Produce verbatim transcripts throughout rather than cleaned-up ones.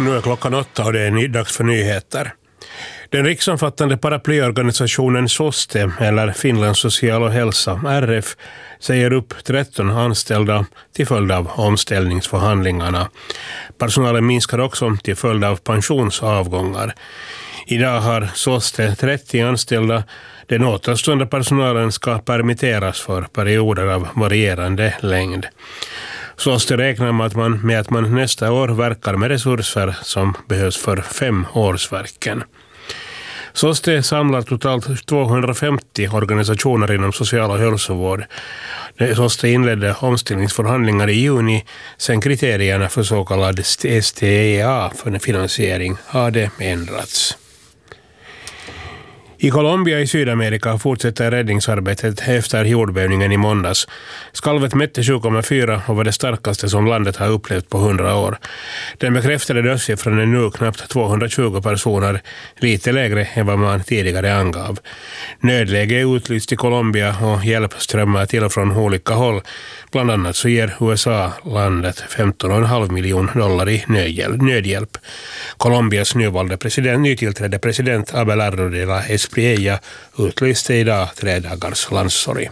Nu är klockan åtta och det är dags för nyheter. Den riksomfattande paraplyorganisationen SOSTE, eller Finlands social och hälsa, R F, säger upp tretton anställda till följd av omställningsförhandlingarna. Personalen minskar också till följd av pensionsavgångar. Idag har SOSTE trettio anställda. Den återstående personalen ska permitteras för perioder av varierande längd. SOSTE räknar med att, man, med att man nästa år verkar med resurser som behövs för fem årsverken. SOSTE samlar totalt tvåhundrafemtio organisationer inom social- och hälsovård. SOSTE inledde omställningsförhandlingar i juni sedan kriterierna för så kallad S T E A för finansiering hade ändrats. I Colombia i Sydamerika fortsätter räddningsarbetet efter jordbävningen i måndags. Skalvet mätte sju komma fyra och var det starkaste som landet har upplevt på hundra år. Den bekräftade dödssiffran är nu knappt tvåhundratjugo personer, lite lägre än vad man tidigare angav. Nödläge är utlyst i Colombia och hjälp strömmar till och från olika håll. Bland annat så ger U S A landet femton komma fem miljoner dollar i nödhjälp. Colombias nyvalde president, nytillträdde president Abelardo de la Espriella utlyste idag tre dagars landsorg.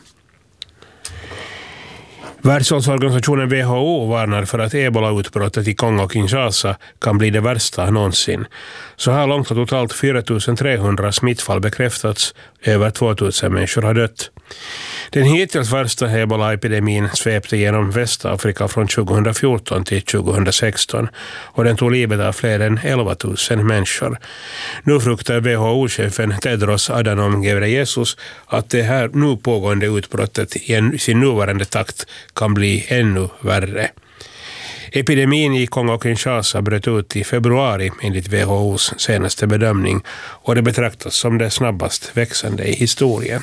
Världshälsoorganisationen W H O varnar för att ebola-utbrottet i Kongo-Kinshasa kan bli det värsta någonsin. Så här långt har totalt fyra tusen trehundra smittfall bekräftats, över två tusen människor har dött. Den hittills värsta ebola-epidemin svepte genom Västafrika från tjugohundrafjorton till tjugohundrasexton och den tog livet av fler än elva tusen människor. Nu fruktar W H O-chefen Tedros Adhanom Ghebreyesus att det här nu pågående utbrottet i sin nuvarande takt kan bli ännu värre. Epidemin i Kongo-Kinshasa bröt ut i februari enligt W H O:s senaste bedömning och det betraktas som det snabbast växande i historien.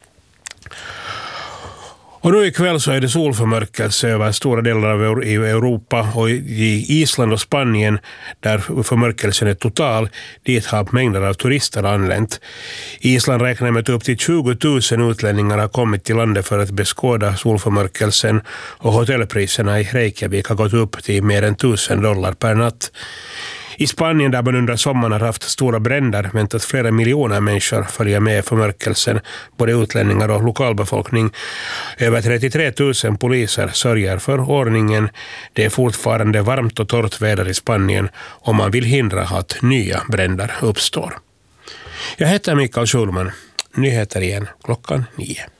Och nu ikväll så är det solförmörkelse över stora delar av Europa och i Island och Spanien där förmörkelsen är total. Dit har mängder av turister anlänt. Island räknar med att upp till tjugo tusen utlänningar har kommit till landet för att beskåda solförmörkelsen och hotellpriserna i Reykjavik har gått upp till mer än tusen dollar per natt. I Spanien där man under sommaren har haft stora bränder väntas flera miljoner människor följa med förmörkelsen, både utlänningar och lokalbefolkning. Över trettiotre tusen poliser sörjer för ordningen. Det är fortfarande varmt och torrt väder i Spanien och man vill hindra att nya bränder uppstår. Jag heter Mikael Schulman. Nyheter igen klockan nio.